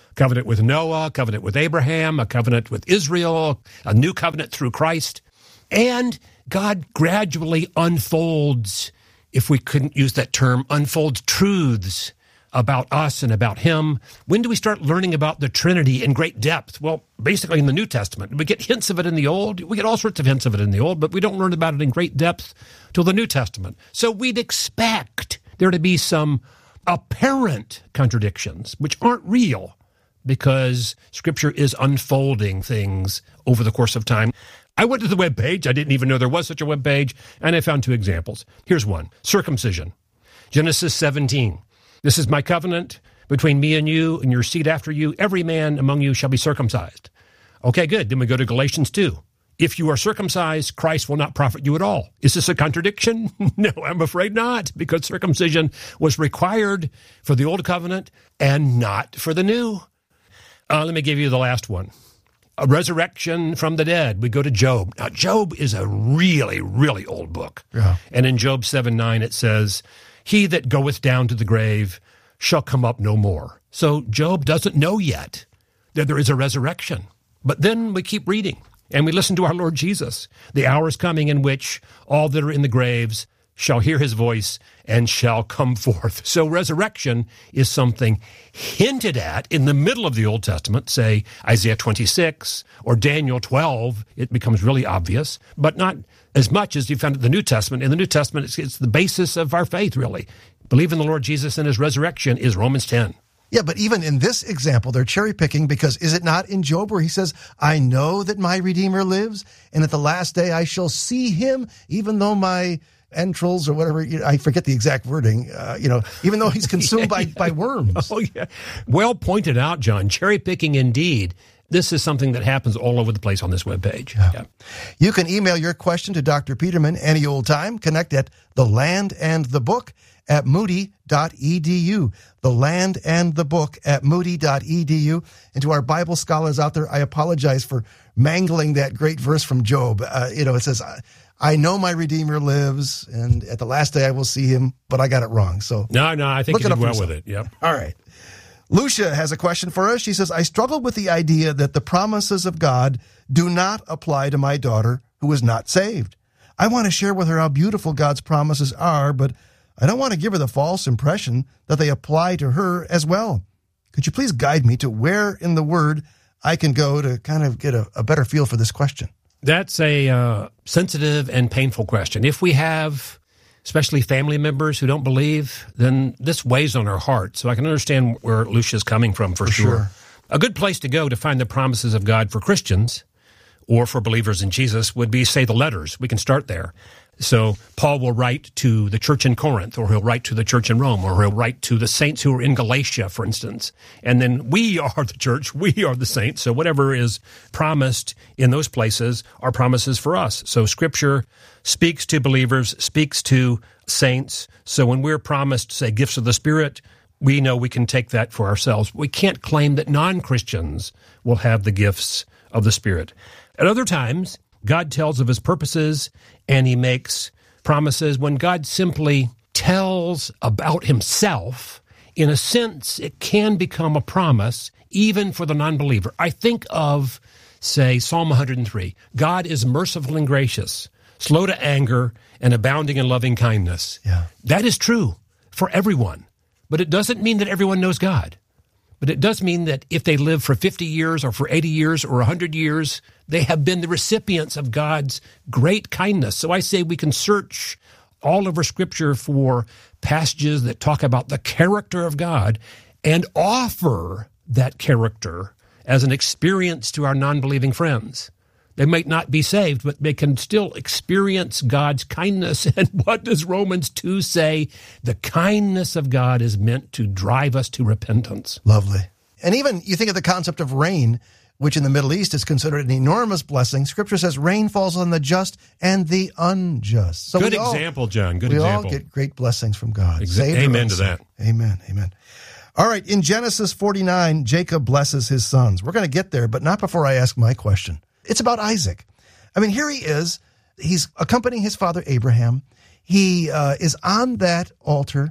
covenant with Noah, a covenant with Abraham, a covenant with Israel, a new covenant through Christ. And God gradually unfolds, if we couldn't use that term, unfolds truths about us and about him. When do we start learning about the Trinity in great depth? Well, basically in the New Testament. We get hints of it in the Old. We get all sorts of hints of it in the Old, but we don't learn about it in great depth till the New Testament. So we'd expect there to be some apparent contradictions, which aren't real, because Scripture is unfolding things over the course of time. I went to the web page. I didn't even know there was such a web page, and I found two examples. Here's one. Circumcision. Genesis seventeen. This is my covenant between me and you and your seed after you. Every man among you shall be circumcised. Okay, good. Then we go to Galatians two. If you are circumcised, Christ will not profit you at all. Is this a contradiction? No, I'm afraid not, because circumcision was required for the old covenant and not for the new. Uh, let me give you the last one. A resurrection from the dead. We go to Job. Now, Job is a really, really old book. Yeah. And in Job seven nine, it says, he that goeth down to the grave shall come up no more. So Job doesn't know yet that there is a resurrection. But then we keep reading, and we listen to our Lord Jesus. The hour is coming in which all that are in the graves shall hear his voice and shall come forth. So resurrection is something hinted at in the middle of the Old Testament, say Isaiah twenty-six or Daniel twelve. It becomes really obvious, but not as much as you found in the New Testament. In the New Testament, it's, it's the basis of our faith, really. Believe in the Lord Jesus and his resurrection is Romans ten. Yeah, but even in this example, they're cherry picking, because is it not in Job where he says, I know that my Redeemer lives, and at the last day I shall see him, even though my entrails or whatever, you know, I forget the exact wording, uh, you know, even though he's consumed by, by worms. Oh, yeah. Well pointed out, John. Cherry picking indeed. This is something that happens all over the place on this webpage. Yeah. Yeah. You can email your question to Doctor Peterman any old time. Connect at The Land and the Book at moody dot e d u. The Land and the Book at moody dot e d u. And to our Bible scholars out there, I apologize for mangling that great verse from Job. Uh, you know, it says, I know my Redeemer lives, and at the last day I will see him, but I got it wrong. So No, no, I think you did well with it. Yep. All right. Lucia has a question for us. She says, I struggle with the idea that the promises of God do not apply to my daughter who is not saved. I want to share with her how beautiful God's promises are, but I don't want to give her the false impression that they apply to her as well. Could you please guide me to where in the Word I can go to kind of get a, a better feel for this question? That's a uh, sensitive and painful question. If we have especially family members who don't believe, then this weighs on our heart. So I can understand where Lucia's coming from for, For sure. sure. A good place to go to find the promises of God for Christians or for believers in Jesus would be, say, the letters. We can start there. So Paul will write to the church in Corinth, or he'll write to the church in Rome, or he'll write to the saints who are in Galatia, for instance. And then we are the church, we are the saints. So whatever is promised in those places are promises for us. So Scripture speaks to believers, speaks to saints. So when we're promised, say, gifts of the Spirit, we know we can take that for ourselves. We can't claim that non-Christians will have the gifts of the Spirit. At other times, God tells of his purposes and he makes promises. When God simply tells about himself, in a sense, it can become a promise even for the non-believer. I think of, say, Psalm one hundred three. God is merciful and gracious, slow to anger, and abounding in loving kindness. Yeah. That is true for everyone, but it doesn't mean that everyone knows God. But it does mean that if they live for fifty years or for eighty years or one hundred years, they have been the recipients of God's great kindness. So I say we can search all over Scripture for passages that talk about the character of God and offer that character as an experience to our non-believing friends. They might not be saved, but they can still experience God's kindness. And what does Romans two say? The kindness of God is meant to drive us to repentance. Lovely. And even you think of the concept of rain, which in the Middle East is considered an enormous blessing. Scripture says rain falls on the just and the unjust. So Good we all, example, John. Good we example. all get great blessings from God. Exa- Saved or amen to unsaved. that. Amen. Amen. All right. In Genesis forty-nine, Jacob blesses his sons. We're going to get there, but not before I ask my question. It's about Isaac. I mean, here he is. He's accompanying his father Abraham. He uh, is on that altar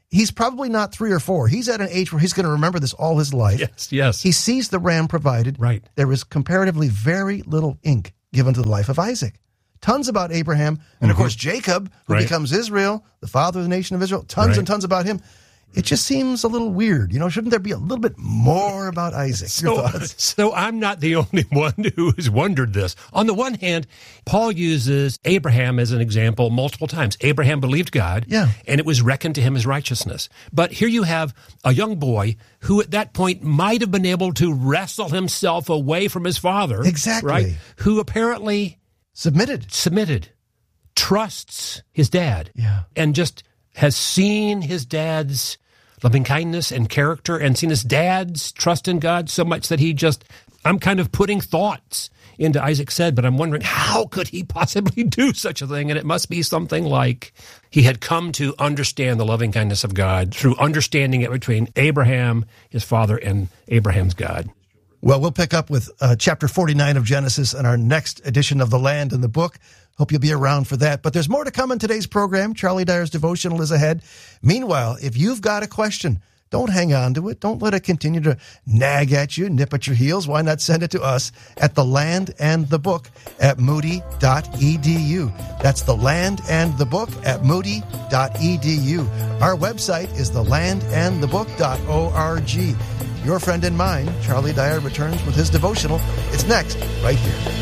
he's probably not three or four. He's at an age where he's going to remember this all his life. Yes, yes. He sees the ram provided. Right. There is comparatively very little ink given to the life of Isaac. Tons about Abraham, and of Mhm. course Jacob, who Right. becomes Israel, the father of the nation of Israel. Tons Right. and tons about him. It just seems a little weird. You know, shouldn't there be a little bit more about Isaac? Your So, thoughts? so I'm not the only one who has wondered this. On the one hand, Paul uses Abraham as an example multiple times. Abraham believed God, Yeah. and it was reckoned to him as righteousness. But here you have a young boy who at that point might have been able to wrestle himself away from his father. Exactly. Right? Who apparently submitted. Submitted. Trusts his dad. Yeah. And just has seen his dad's loving kindness and character and seen his dad's trust in God so much that he just, I'm kind of putting thoughts into Isaac said, but I'm wondering how could he possibly do such a thing? And it must be something like he had come to understand the loving kindness of God through understanding it between Abraham, his father, and Abraham's God. Well, we'll pick up with uh, chapter forty-nine of Genesis in our next edition of The Land and the Book. Hope you'll be around for that. But there's more to come in today's program. Charlie Dyer's devotional is ahead. Meanwhile, if you've got a question, don't hang on to it. Don't let it continue to nag at you, nip at your heels. Why not send it to us at The Land and the Book at moody dot e d u. That's The Land and the Book at moody dot e d u. Our website is the land and the book dot org. Your friend and mine, Charlie Dyer, returns with his devotional. It's next, right here.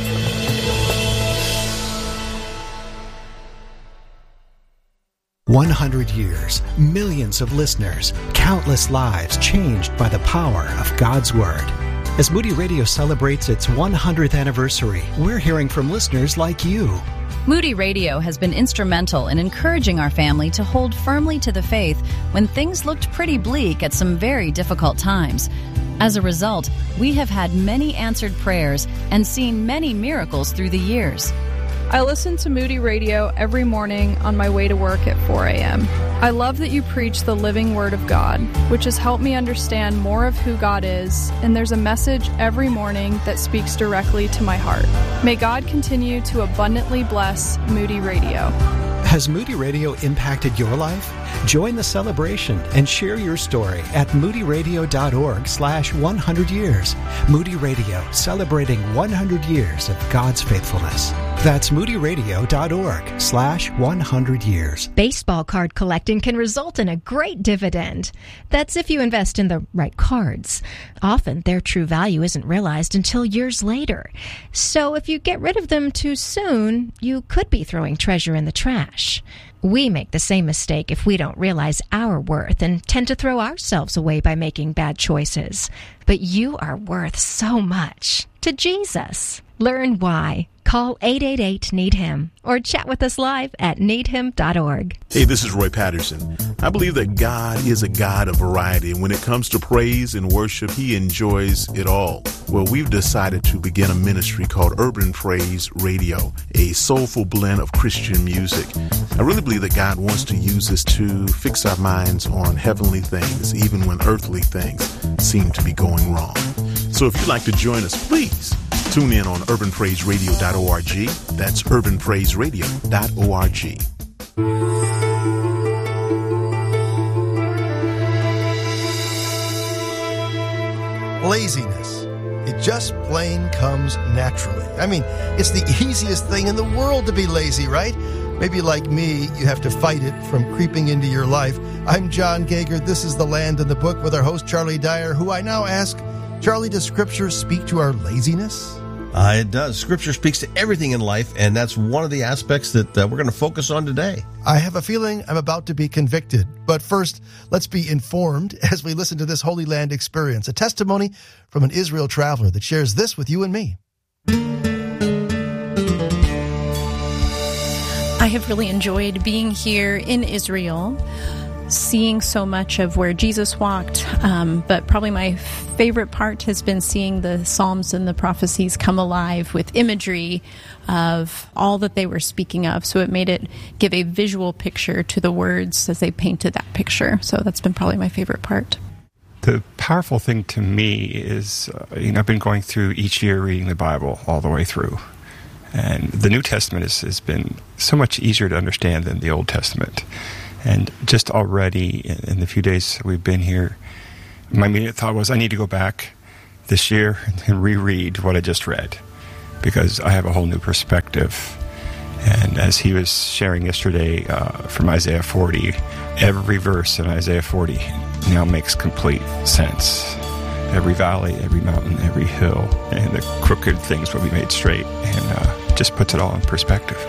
one hundred years, millions of listeners, countless lives changed by the power of God's Word. As Moody Radio celebrates its one hundredth anniversary, we're hearing from listeners like you. Moody Radio has been instrumental in encouraging our family to hold firmly to the faith when things looked pretty bleak at some very difficult times. As a result, we have had many answered prayers and seen many miracles through the years. I listen to Moody Radio every morning on my way to work at four a.m. I love that you preach the living Word of God, which has helped me understand more of who God is, and there's a message every morning that speaks directly to my heart. May God continue to abundantly bless Moody Radio. Has Moody Radio impacted your life? Join the celebration and share your story at moody radio dot org slash one hundred years. Moody Radio, celebrating one hundred years of God's faithfulness. That's moody radio dot org slash one hundred years. Baseball card collecting can result in a great dividend. That's if you invest in the right cards. Often their true value isn't realized until years later. So if you get rid of them too soon, you could be throwing treasure in the trash. We make the same mistake if we don't realize our worth and tend to throw ourselves away by making bad choices. But you are worth so much to Jesus. Learn why. Call eight eight eight, need him or chat with us live at need him dot org. Hey, this is Roy Patterson. I believe that God is a God of variety, and when it comes to praise and worship, he enjoys it all. Well, we've decided to begin a ministry called Urban Praise Radio, a soulful blend of Christian music. I really believe that God wants to use this to fix our minds on heavenly things, even when earthly things seem to be going wrong. So if you'd like to join us, please tune in on urban praise radio dot org. That's urban praise radio dot org. Laziness. It just plain comes naturally. I mean, it's the easiest thing in the world to be lazy, right? Maybe like me, you have to fight it from creeping into your life. I'm John Gager. This is The Land and the Book with our host, Charlie Dyer, who I now ask, Charlie, does Scripture speak to our laziness? Uh, it does. Scripture speaks to everything in life, and that's one of the aspects that uh, we're going to focus on today. I have a feeling I'm about to be convicted. But first, let's be informed as we listen to this Holy Land experience, a testimony from an Israel traveler that shares this with you and me. I have really enjoyed being here in Israel, seeing so much of where Jesus walked, um, but probably my favorite part has been seeing the Psalms and the prophecies come alive with imagery of all that they were speaking of. So it made it give a visual picture to the words as they painted that picture. So that's been probably my favorite part. The powerful thing to me is, uh, you know, I've been going through each year reading the Bible all the way through. And the New Testament is, has been so much easier to understand than the Old Testament. And just already in, in the few days we've been here, my immediate thought was I need to go back this year and reread what I just read, because I have a whole new perspective. And as he was sharing yesterday uh, from Isaiah forty, every verse in Isaiah forty now makes complete sense. Every valley, every mountain, every hill, and the crooked things will be made straight, and uh, just puts it all in perspective.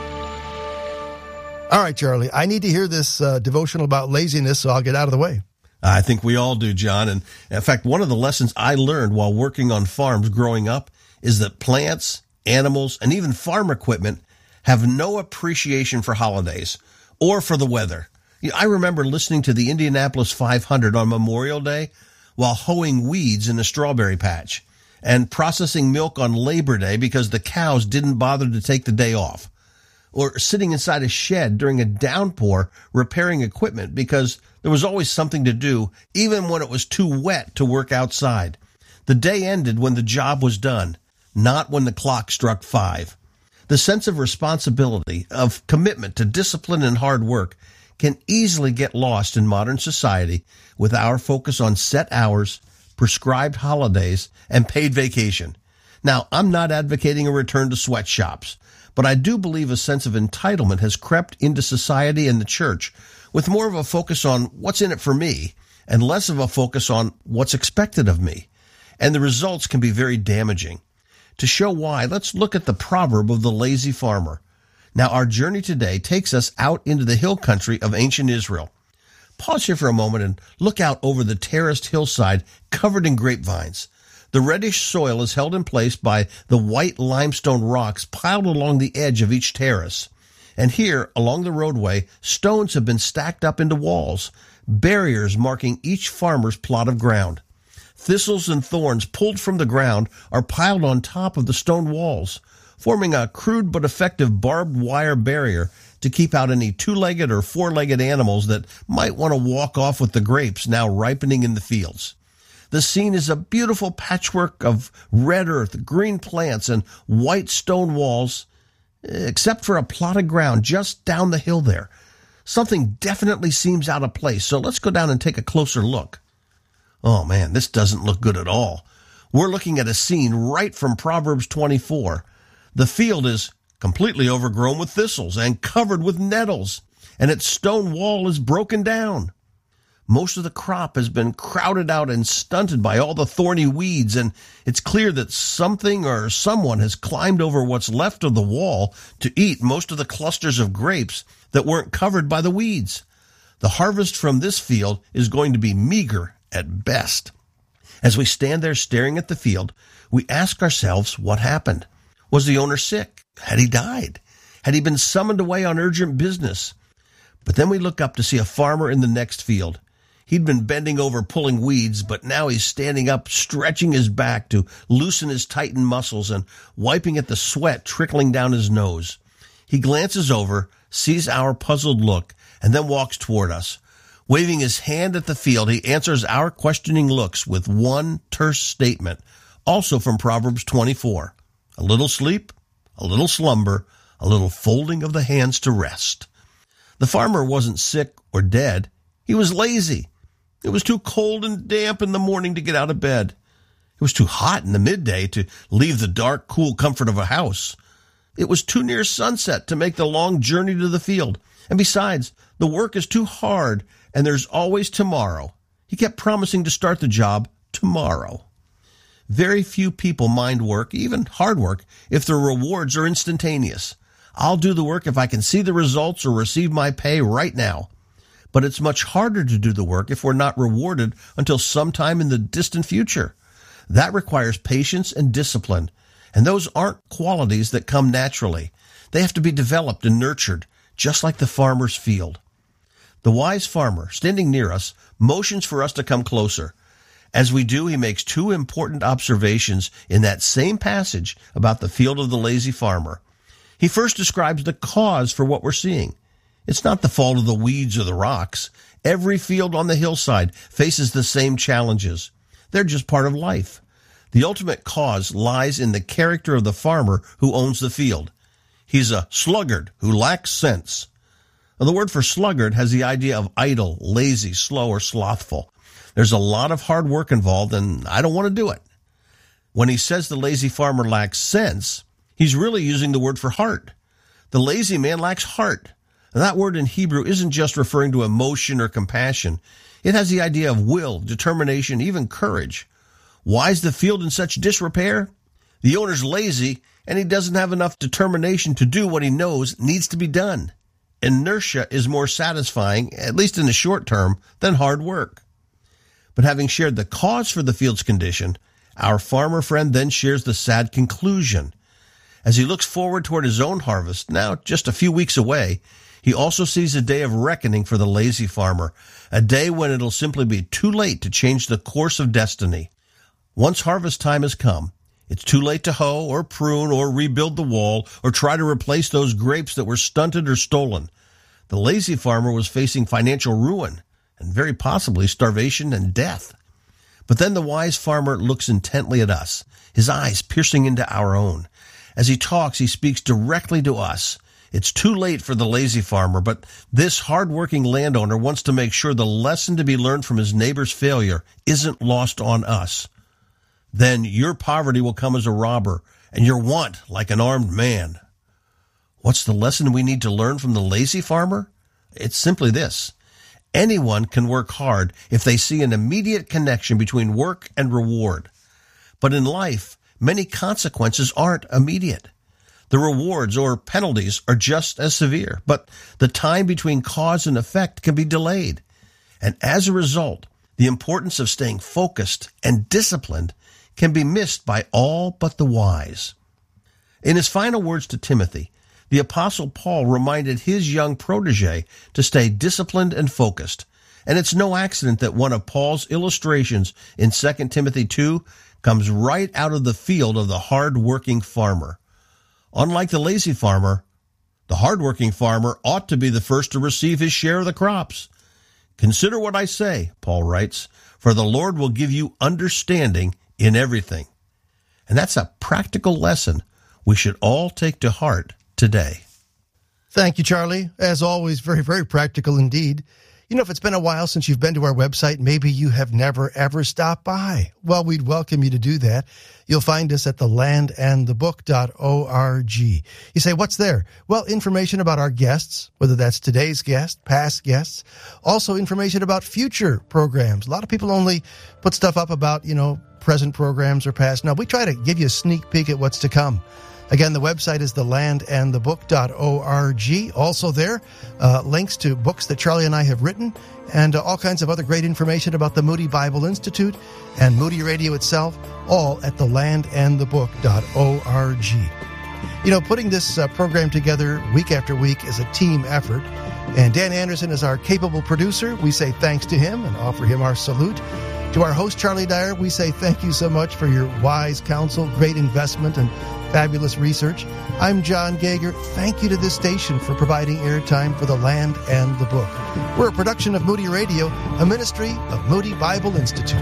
All right, Charlie, I need to hear this uh, devotional about laziness, so I'll get out of the way. I think we all do, John. And in fact, one of the lessons I learned while working on farms growing up is that plants, animals, and even farm equipment have no appreciation for holidays or for the weather. I remember listening to the Indianapolis five hundred on Memorial Day while hoeing weeds in a strawberry patch and processing milk on Labor Day because the cows didn't bother to take the day off, or sitting inside a shed during a downpour repairing equipment because there was always something to do, even when it was too wet to work outside. The day ended when the job was done, not when the clock struck five. The sense of responsibility, of commitment to discipline and hard work can easily get lost in modern society with our focus on set hours, prescribed holidays, and paid vacation. Now, I'm not advocating a return to sweatshops, but I do believe a sense of entitlement has crept into society and the church, with more of a focus on what's in it for me and less of a focus on what's expected of me. And the results can be very damaging. To show why, let's look at the proverb of the lazy farmer. Now, our journey today takes us out into the hill country of ancient Israel. Pause here for a moment and look out over the terraced hillside covered in grapevines. The reddish soil is held in place by the white limestone rocks piled along the edge of each terrace. And here, along the roadway, stones have been stacked up into walls, barriers marking each farmer's plot of ground. Thistles and thorns pulled from the ground are piled on top of the stone walls, forming a crude but effective barbed wire barrier to keep out any two-legged or four-legged animals that might want to walk off with the grapes now ripening in the fields. The scene is a beautiful patchwork of red earth, green plants, and white stone walls, except for a plot of ground just down the hill there. Something definitely seems out of place, so let's go down and take a closer look. Oh man, this doesn't look good at all. We're looking at a scene right from Proverbs twenty-four. The field is completely overgrown with thistles and covered with nettles, and its stone wall is broken down. Most of the crop has been crowded out and stunted by all the thorny weeds, and it's clear that something or someone has climbed over what's left of the wall to eat most of the clusters of grapes that weren't covered by the weeds. The harvest from this field is going to be meager at best. As we stand there staring at the field, we ask ourselves what happened. Was the owner sick? Had he died? Had he been summoned away on urgent business? But then we look up to see a farmer in the next field. He'd been bending over pulling weeds, but now he's standing up, stretching his back to loosen his tightened muscles and wiping at the sweat trickling down his nose. He glances over, sees our puzzled look, and then walks toward us. Waving his hand at the field, he answers our questioning looks with one terse statement, also from Proverbs twenty-four. A little sleep, a little slumber, a little folding of the hands to rest. The farmer wasn't sick or dead. He was lazy. It was too cold and damp in the morning to get out of bed. It was too hot in the midday to leave the dark, cool comfort of a house. It was too near sunset to make the long journey to the field. And besides, the work is too hard, and there's always tomorrow. He kept promising to start the job tomorrow. Very few people mind work, even hard work, if the rewards are instantaneous. I'll do the work if I can see the results or receive my pay right now. But it's much harder to do the work if we're not rewarded until sometime in the distant future. That requires patience and discipline, and those aren't qualities that come naturally. They have to be developed and nurtured, just like the farmer's field. The wise farmer, standing near us, motions for us to come closer. As we do, he makes two important observations in that same passage about the field of the lazy farmer. He first describes the cause for what we're seeing. It's not the fault of the weeds or the rocks. Every field on the hillside faces the same challenges. They're just part of life. The ultimate cause lies in the character of the farmer who owns the field. He's a sluggard who lacks sense. Now, the word for sluggard has the idea of idle, lazy, slow, or slothful. There's a lot of hard work involved, and I don't want to do it. When he says the lazy farmer lacks sense, he's really using the word for heart. The lazy man lacks heart. Now, that word in Hebrew isn't just referring to emotion or compassion. It has the idea of will, determination, even courage. Why is the field in such disrepair? The owner's lazy, and he doesn't have enough determination to do what he knows needs to be done. Inertia is more satisfying, at least in the short term, than hard work. But having shared the cause for the field's condition, our farmer friend then shares the sad conclusion. As he looks forward toward his own harvest, now just a few weeks away, he also sees a day of reckoning for the lazy farmer, a day when it'll simply be too late to change the course of destiny. Once harvest time has come, it's too late to hoe or prune or rebuild the wall or try to replace those grapes that were stunted or stolen. The lazy farmer was facing financial ruin and very possibly starvation and death. But then the wise farmer looks intently at us, his eyes piercing into our own. As he talks, he speaks directly to us. It's too late for the lazy farmer, but this hard-working landowner wants to make sure the lesson to be learned from his neighbor's failure isn't lost on us. Then your poverty will come as a robber, and your want like an armed man. What's the lesson we need to learn from the lazy farmer? It's simply this. Anyone can work hard if they see an immediate connection between work and reward. But in life, many consequences aren't immediate. The rewards or penalties are just as severe, but the time between cause and effect can be delayed. And as a result, the importance of staying focused and disciplined can be missed by all but the wise. In his final words to Timothy, the Apostle Paul reminded his young protege to stay disciplined and focused. And it's no accident that one of Paul's illustrations in Second Timothy two comes right out of the field of the hard-working farmer. Unlike the lazy farmer, the hard-working farmer ought to be the first to receive his share of the crops. Consider what I say, Paul writes, for the Lord will give you understanding in everything. And that's a practical lesson we should all take to heart today. Thank you, Charlie. As always, very, very practical indeed. You know, if it's been a while since you've been to our website, maybe you have never, ever stopped by. Well, we'd welcome you to do that. You'll find us at the land and the book dot org. You say, what's there? Well, information about our guests, whether that's today's guest, past guests, also information about future programs. A lot of people only put stuff up about, you know, present programs or past. Now, we try to give you a sneak peek at what's to come. Again, the website is the land and the book dot org. Also there, uh, links to books that Charlie and I have written and uh, all kinds of other great information about the Moody Bible Institute and Moody Radio itself, all at the land and the book dot org. You know, putting this uh, program together week after week is a team effort, and Dan Anderson is our capable producer. We say thanks to him and offer him our salute. To our host, Charlie Dyer, we say thank you so much for your wise counsel, great investment, and fabulous research. I'm John Gager. Thank you to this station for providing airtime for the land and the book. We're a production of Moody Radio, a ministry of Moody Bible Institute.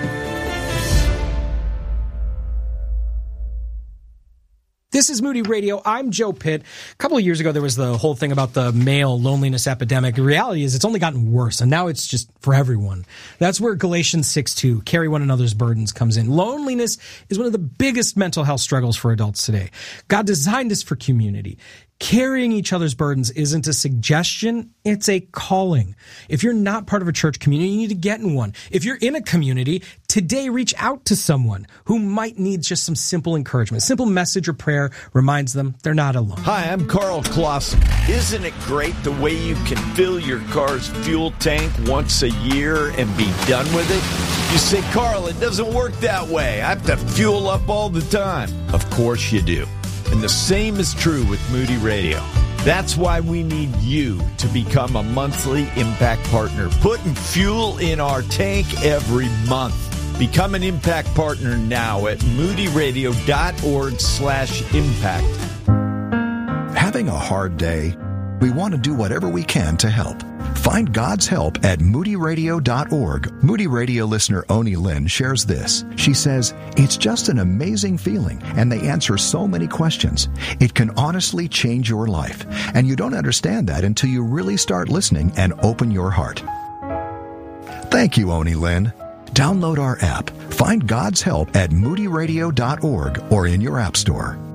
This is Moody Radio. I'm Joe Pitt. A couple of years ago, there was the whole thing about the male loneliness epidemic. The reality is it's only gotten worse, and now it's just for everyone. That's where Galatians six two, carry one another's burdens, comes in. Loneliness is one of the biggest mental health struggles for adults today. God designed us for community. Carrying each other's burdens isn't a suggestion, it's a calling. If you're not part of a church community, you need to get in one. If you're in a community, today reach out to someone who might need just some simple encouragement. A simple message or prayer reminds them they're not alone. Hi, I'm Carl Clausen. Isn't it great the way you can fill your car's fuel tank once a year and be done with it? You say, Carl, it doesn't work that way. I have to fuel up all the time. Of course you do. And the same is true with Moody Radio. That's why we need you to become a monthly Impact Partner, putting fuel in our tank every month. Become an Impact Partner now at moodyradio.org slash impact. Having a hard day? We want to do whatever we can to help. Find God's help at moody radio dot org. Moody Radio listener Oni Lynn shares this. She says, "It's just an amazing feeling, and they answer so many questions. It can honestly change your life, and you don't understand that until you really start listening and open your heart." Thank you, Oni Lynn. Download our app. Find God's help at moody radio dot org or in your app store.